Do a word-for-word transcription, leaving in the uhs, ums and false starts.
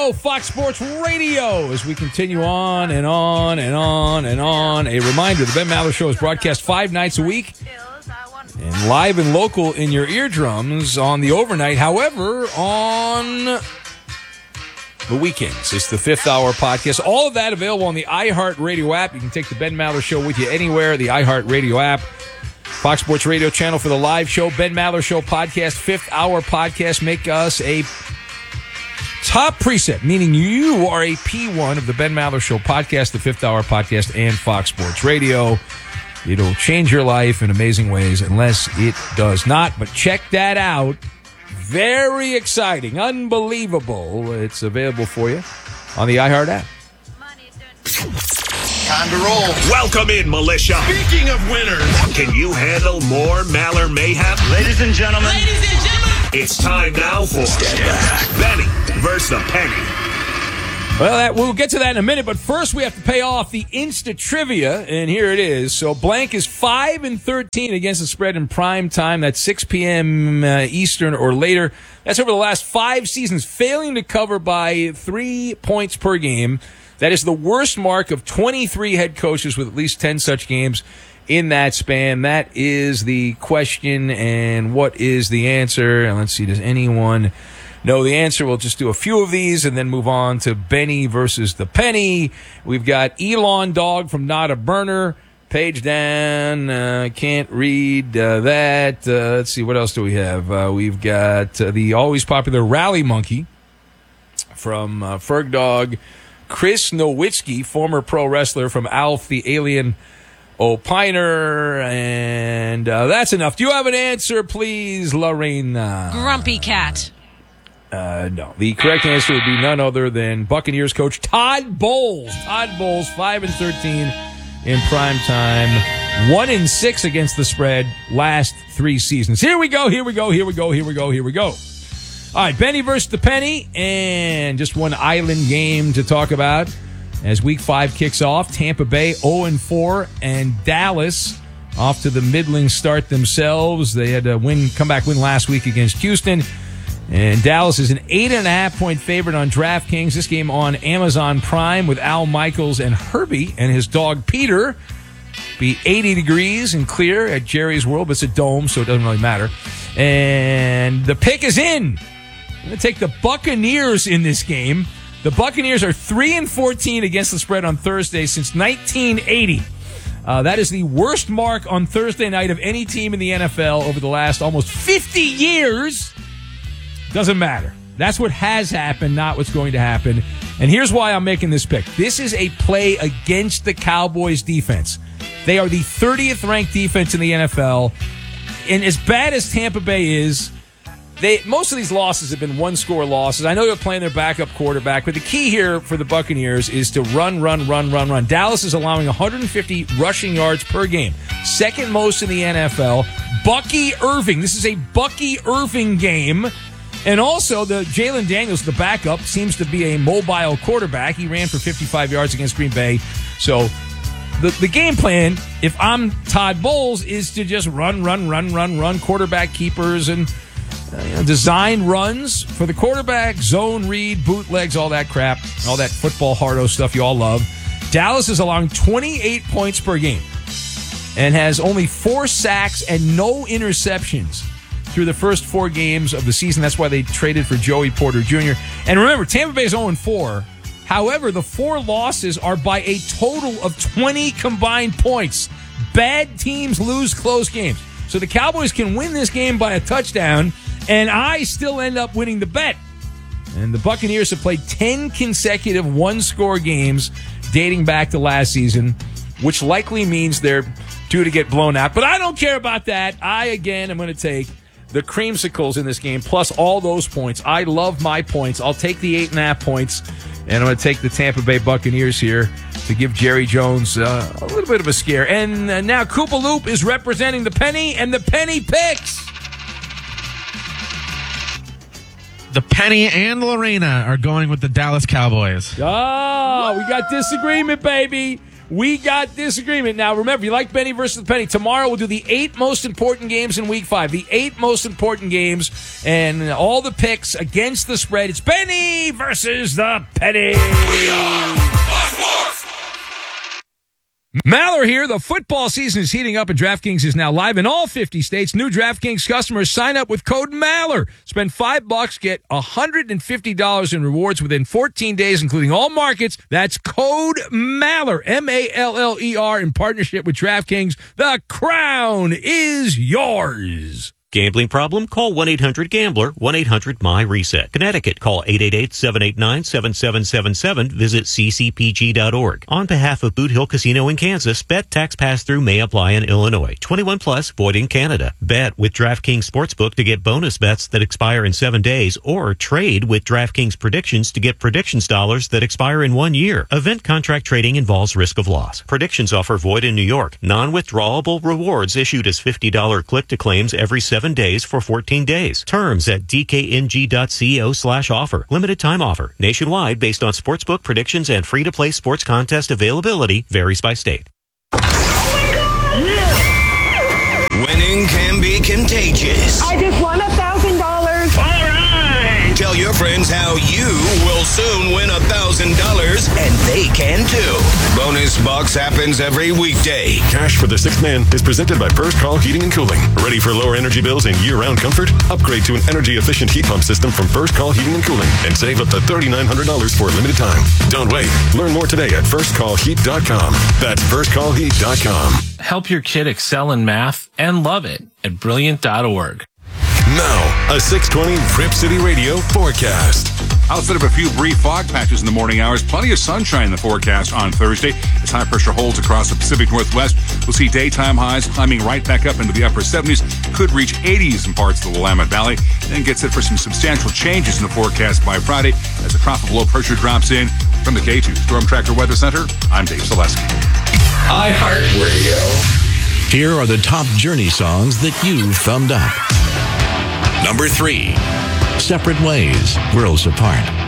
Fox Sports Radio as we continue on and on and on and on. A reminder, the Ben Maller Show is broadcast five nights a week and live and local in your eardrums on the overnight. However, on the weekends, it's the fifth hour podcast. All of that available on the iHeartRadio app. You can take the Ben Maller Show with you anywhere, the iHeartRadio app. Fox Sports Radio channel for the live show, Ben Maller Show podcast, fifth hour podcast. Make us a top preset, meaning you are a P one of the Ben Maller Show podcast, the fifth hour podcast, and Fox Sports Radio. It'll change your life in amazing ways unless it does not. But check that out. Very exciting. Unbelievable. It's available for you on the iHeart app. Time to roll. Welcome in, militia. Speaking of winners, can you handle more Maller mayhem? Ladies and gentlemen. Ladies and gentlemen. It's time now for Benny versus the Penny. Well, that, we'll get to that in a minute, but first we have to pay off the Insta Trivia, and here it is. So Blank is five and thirteen against the spread in prime time. That's six p.m. Uh, Eastern or later. That's over the last five seasons, failing to cover by three points per game. That is the worst mark of twenty-three head coaches with at least ten such games in that span. That is the question, and what is the answer? And let's see, does anyone know the answer? We'll just do a few of these and then move on to Benny versus the Penny. We've got Elon Dog from Not a Burner. Page down, uh, can't read uh, that. Uh, let's see, what else do we have? Uh, we've got uh, the always popular Rally Monkey from uh, Ferg Dog. Chris Nowitzki, former pro wrestler from Alf the Alien Opiner, and uh, that's enough. Do you have an answer, please, Lorena? Grumpy Cat. Uh, no. The correct answer would be none other than Buccaneers coach Todd Bowles. Todd Bowles, five and thirteen in prime time, one and six against the spread last three seasons. Here we go. Here we go. Here we go. Here we go. Here we go. All right, Benny versus the Penny, and just one island game to talk about as week five kicks off. Tampa Bay oh and four, and Dallas off to the middling start themselves. They had a win, comeback win last week against Houston, and Dallas is an eight and a half point favorite on DraftKings. This game on Amazon Prime with Al Michaels and Herbie and his dog Peter. Be eighty degrees and clear at Jerry's World, but it's a dome, so it doesn't really matter. And the pick is in. I'm going to take the Buccaneers in this game. The Buccaneers are three and fourteen against the spread on Thursday since nineteen eighty. Uh, that is the worst mark on Thursday night of any team in the N F L over the last almost fifty years. Doesn't matter. That's what has happened, not what's going to happen. And here's why I'm making this pick. This is a play against the Cowboys defense. They are the thirtieth ranked defense in the N F L. And as bad as Tampa Bay is, They, most of these losses have been one-score losses. I know they're playing their backup quarterback, but the key here for the Buccaneers is to run, run, run, run, run. Dallas is allowing one hundred fifty rushing yards per game, second most in the N F L. Bucky Irving, this is a Bucky Irving game. And also, the Jalen Daniels, the backup, seems to be a mobile quarterback. He ran for fifty-five yards against Green Bay. So the, the game plan, if I'm Todd Bowles, is to just run, run, run, run, run, quarterback keepers and Uh, you know, design runs for the quarterback, zone read, bootlegs, all that crap, all that football hardo stuff you all love. Dallas is allowing twenty-eight points per game and has only four sacks and no interceptions through the first four games of the season. That's why they traded for Joey Porter Junior And remember, Tampa Bay is oh and four. However, the four losses are by a total of twenty combined points. Bad teams lose close games. So the Cowboys can win this game by a touchdown, and I still end up winning the bet. And the Buccaneers have played ten consecutive one-score games dating back to last season, which likely means they're due to get blown out. But I don't care about that. I, again, am going to take the creamsicles in this game, plus all those points. I love my points. I'll take the eight and a half points, and I'm going to take the Tampa Bay Buccaneers here to give Jerry Jones uh, a little bit of a scare. And uh, now Koopa Loop is representing the Penny, and the Penny picks. The Penny and Lorena are going with the Dallas Cowboys. Oh, we got disagreement, baby. We got disagreement. Now, remember, you like Benny versus the Penny. Tomorrow we'll do the eight most important games in week five. The eight most important games and all the picks against the spread. It's Benny versus the Penny. We are Fox Maller here. The football season is heating up and DraftKings is now live in all fifty states. New DraftKings customers sign up with code Maller. Spend five bucks, get one hundred fifty dollars in rewards within fourteen days, including all markets. That's code Maller, M A L L E R, in partnership with DraftKings. The crown is yours. Gambling problem? Call one eight hundred gambler, one eight hundred M Y reset. Connecticut, call eight eight eight, seven eight nine, seven seven seven seven. Visit c c p g dot org. On behalf of Boot Hill Casino in Kansas, bet tax pass-through may apply in Illinois. twenty-one plus, void in Canada. Bet with DraftKings Sportsbook to get bonus bets that expire in seven days, or trade with DraftKings Predictions to get predictions dollars that expire in one year. Event contract trading involves risk of loss. Predictions offer void in New York. Non-withdrawable rewards issued as fifty dollars click-to-claims every seven days for fourteen days. Terms at d k n g dot co slash offer. Limited time offer. Nationwide based on sportsbook predictions and free-to-play sports contest availability. Varies by state. Winning can be contagious. I just won a thousand dollars. All right. Tell your friends how you will soon win a thousand dollars, and they can too. Bonus Box happens every weekday. Cash for the Sixth Man is presented by First Call Heating and Cooling. Ready for lower energy bills and year-round comfort? Upgrade to an energy-efficient heat pump system from First Call Heating and Cooling and save up to three thousand nine hundred dollars for a limited time. Don't wait. Learn more today at first call heat dot com. That's first call heat dot com. Help your kid excel in math and love it at brilliant dot org. Now, a six twenty Rip City Radio forecast. Outside of a few brief fog patches in the morning hours, plenty of sunshine in the forecast on Thursday. As high pressure holds across the Pacific Northwest, we'll see daytime highs climbing right back up into the upper seventies, could reach eighties in parts of the Willamette Valley, then get set for some substantial changes in the forecast by Friday as a trough of low pressure drops in. From the K two Storm Tracker Weather Center, I'm Dave Selesky. iHeartRadio. Here are the top Journey songs that you thumbed up. Number three, Separate Ways, Worlds Apart.